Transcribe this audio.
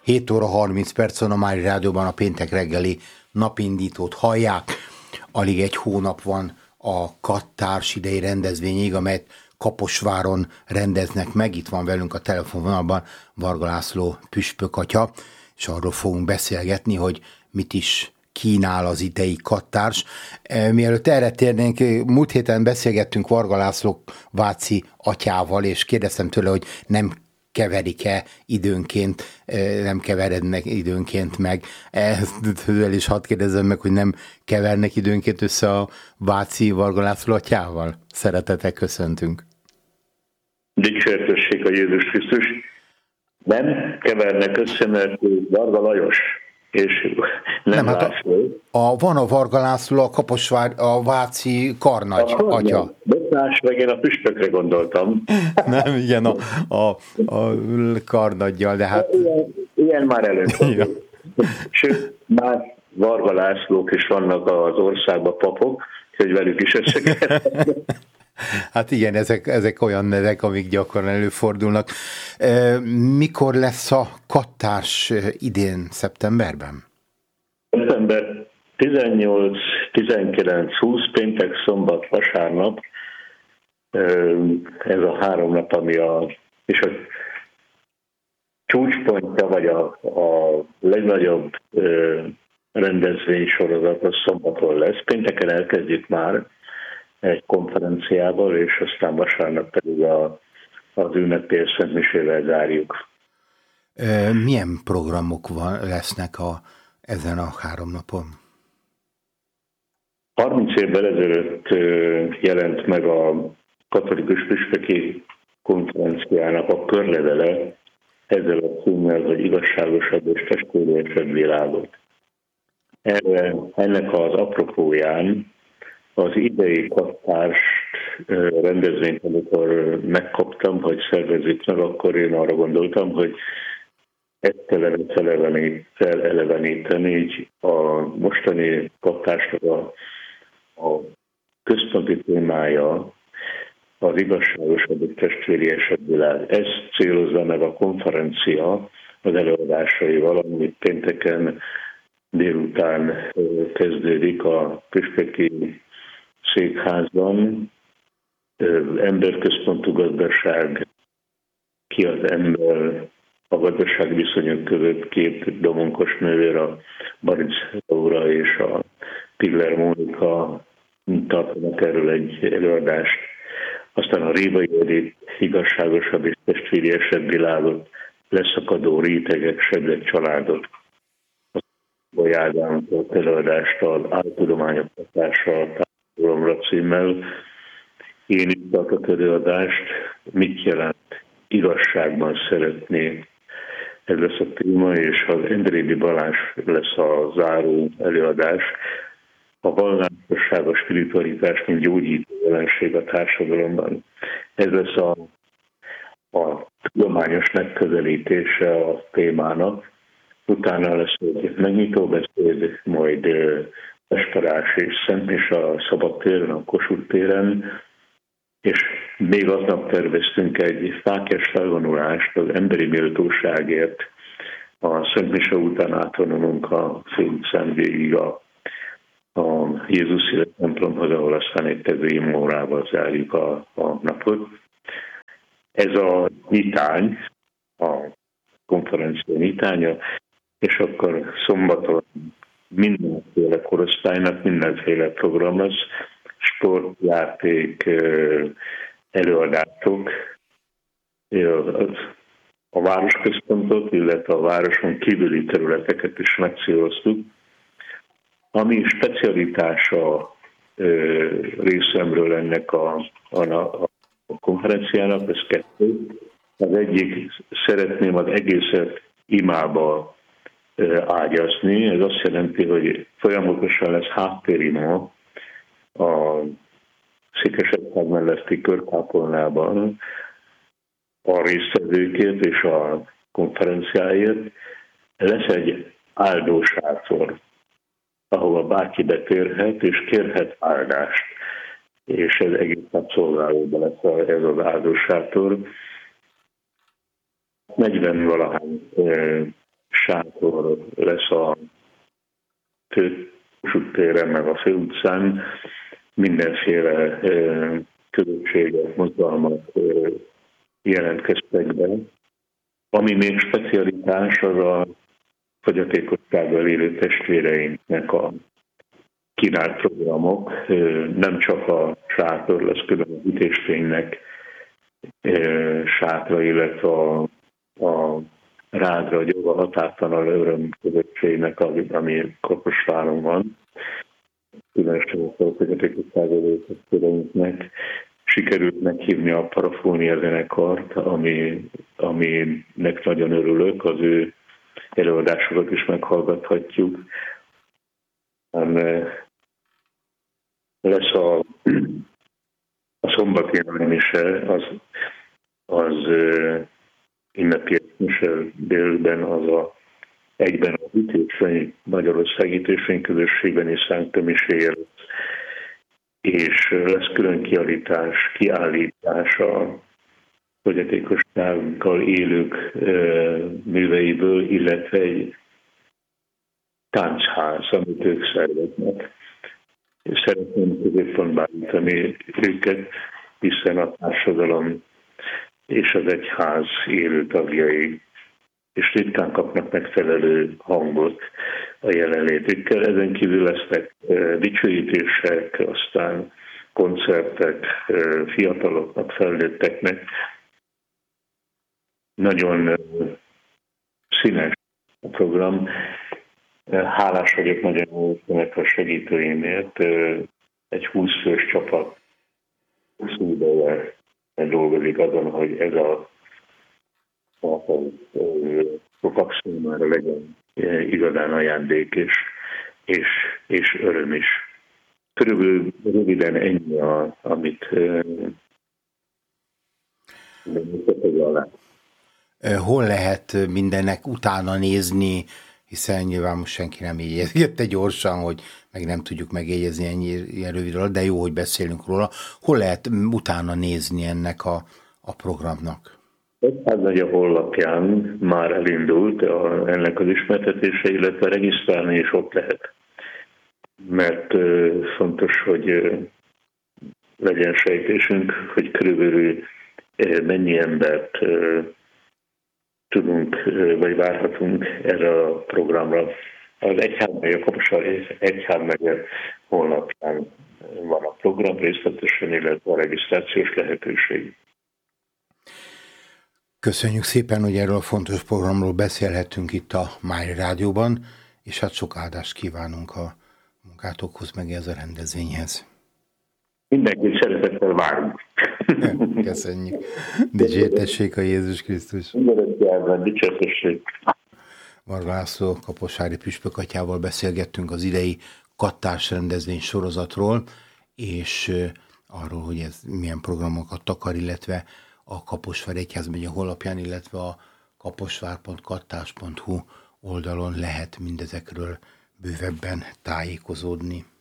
7 óra 30 percen a Mári Rádióban a péntek reggeli napindítót hallják. Alig egy hónap van a Kattárs idei rendezvényig, amelyet Kaposváron rendeznek meg. Itt van velünk a telefonvonalban Varga László püspök atya, és arról fogunk beszélgetni, hogy mit is kínál az idei Kattárs. Mielőtt erre térnénk, múlt héten beszélgettünk Varga László váci atyával, és kérdeztem tőle, hogy nem keverik-e időnként, nem keverednek időnként meg. Ezzel is hadd kérdezzem meg, hogy nem kevernek időnként össze a váci Varga László atyával? Szeretettel köszöntünk. Dicsértessék a Jézus Krisztus. Nem kevernek össze, mert Varga Lajos, és nem László. Van a Varga László, a Kaposvár, a váci karnagy atya. Botás, meg én a püspökre gondoltam. Nem, igen, a karnaggyal, de hát... Ilyen már előtt. Sőt, már Varga Lászlók is vannak az országban, papok, hogy velük is összekezdtek. Hát igen, ezek olyan nevek, amik gyakran előfordulnak. Mikor lesz a Kattárs idén, szeptemberben? Szeptember 18, 19, 20, péntek, szombat, vasárnap. Ez a 3 nap, ami és a csúcspontja, vagy a legnagyobb rendezvénysorozat az szombaton lesz. Pénteken elkezdjük már egy konferenciával, és aztán vasárnap pedig az ünnepélyes Szent Misével zárjuk. Milyen programok lesznek ezen a 3 napon? 30 évvel ezelőtt jelent meg a katolikus püspöki konferenciának a körlevele ezzel a címmel, hogy igazságosabb és testvériesebb világot. Ennek az apropóján az idei Kattárs rendezvényt, amikor megkaptam, hogy szervezzük meg, akkor én arra gondoltam, hogy ezt kellene feleleveníteni, így a mostani Kattársnak a központi témája az igazságosabb és testvériesebb világ. Ezt célozza meg a konferencia az előadásaival, amit pénteken délután kezdődik a püspöki székházban. Emberközpontú gazdaság, ki az ember, a gazdasági viszonyok között 2 domonkos nővér, a Baric Laura és a Piller Mónika tartanak erről egy előadást. Aztán a Révai Edith igazságosabb és testvériesebb világot, leszakadó rétegek, sebzett családot. A Ádám előadást az áltudományok hatása társadalomra címmel. Én itt tartok előadást, mit jelent igazságban szeretni. Ez lesz a téma, és az Endrédi Balázs lesz a záró előadás. A vallásosság, a spiritualitás, mint gyógyító jelenség a társadalomban. Ez lesz a tudományos megközelítése a témának. Utána lesz egy megnyitó beszéd, majd Esperás és Szent Mise a Szabadtéren, a Kossuth téren, és még aznap terveztünk egy fáklyás felvonulást az emberi méltóságért. A Szent Mise után átvonulunk a Főutcán végig a Jézus Szíve templomhoz, ahol aztán egy tevő órával zárjuk a napot. Ez a nyitány, a konferencia nyitánya, és akkor szombaton mindenféle korosztálynak mindenféle program lesz, sport, játék, előadások, a városközpontot, illetve a városon kívüli területeket is megcéloztuk. Ami specialitása részemről ennek a konferenciának, ez 2. Az egyik, szeretném az egészet imába ágyazni. Ez azt jelenti, hogy folyamatosan lesz háttérimma a Székesegyház melletti körkápolnában a résztvevőkért és a konferenciáért. Lesz egy áldósátor, ahova bárki betérhet és kérhet áldást. És ez egész nap szolgálóban lesz ez az áldósátor. 40-valahány sátor lesz a Kossuth téren, meg a főutcán, mindenféle közösségek, mozgalmak jelentkeztek be. Ami még specialitás, az a fogyatékossággal élő testvéreinknek a kínált programok. Nem csak a sátor lesz, például a Ütésfénynek sátra, illetve a Rádra, a Gyoga határtalan öröm közösségnek, ami Kaposváron van. Különösen a fogyatékossággal élő testvéreinknek sikerült meghívni a Parafónia zenekart, aminek nagyon örülök, az ő előadásokat is meghallgathatjuk. Lesz a szombati nagymise, az ünnepi mise délben, az egyben a Ütésfény, Magyarország Ütésfényközösségben és Szentmiséje lesz, és lesz külön kiállítás a fogyatékossággal élők műveiből, illetve egy táncház, amit ők szerveznek. Szeretném középpontba állítani őket, hiszen a társadalom és az egyház élő tagjai, és ritkán kapnak megfelelő hangot a jelenlétükkel. Ezen kívül lesznek dicsőítések, aztán koncertek fiataloknak, felnőtteknek. Nagyon színes a program. Hálás vagyok nagyon a segítőimért. Egy 20 fős csapat 20 ideje dolgozik azon, hogy ez a sokak számára legyen igazán ajándék és öröm is. Körülbelül röviden ennyi, amit alá. Hol lehet mindennek utána nézni, hiszen nyilván most senki nem jegyezgette gyorsan, hogy meg nem tudjuk megjegyezni ennyi rövid alatt, de jó, hogy beszélünk róla. Hol lehet utána nézni ennek a programnak? Egyházmegy a honlapján már elindult ennek az ismertetése, illetve regisztrálni is ott lehet. Mert fontos, hogy legyen sejtésünk, hogy körülbelül mennyi embert tudunk, vagy várhatunk erre a programra. Az Egyházmegye, a Kaposvári Egyházmegye honlapján van a program részletesen, illetve a regisztrációs lehetőség. Köszönjük szépen, hogy erről a fontos programról beszélhetünk itt a Máj Rádióban, és hát sok áldást kívánunk a munkátokhoz, meg ez a rendezvényhez. Mindenkit szeretettel várunk. Köszönjük. Dicsértessék a Jézus Krisztus. Mindenkivel dicsértessék. Varga László kaposvári püspök atyával beszélgettünk az idei kattárs rendezvény sorozatról, és arról, hogy ez milyen programokat takar, illetve a Kaposvár Egyházmegye honlapján, illetve a kaposvár.kattás.hu oldalon lehet mindezekről bővebben tájékozódni.